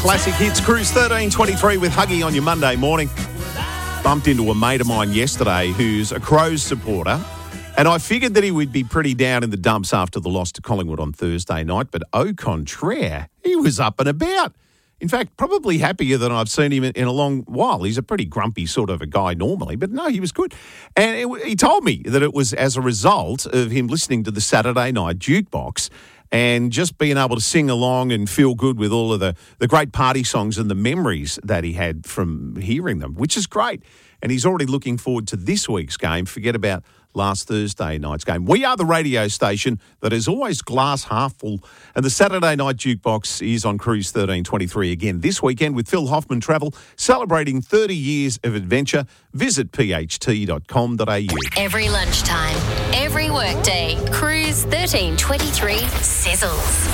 Classic Hits Cruise 1323 with Huggy on your Monday morning. Bumped into a mate of mine yesterday who's a Crows supporter, and I figured that he would be pretty down in the dumps after the loss to Collingwood on Thursday night, but au contraire, he was up and about. In fact, probably happier than I've seen him in a long while. He's a pretty grumpy sort of a guy normally, but no, he was good. And he told me that it was as a result of him listening to the Saturday night jukebox and just being able to sing along and feel good with all of the great party songs and the memories that he had from hearing them, which is great. And he's already looking forward to this week's game. Forget about last Thursday night's game. We are the radio station that is always glass half full, and the Saturday night jukebox is on Cruise 1323 again this weekend with Phil Hoffman Travel, celebrating 30 years of adventure. Visit pht.com.au. Every lunchtime, every workday, Cruise 1323 sizzles.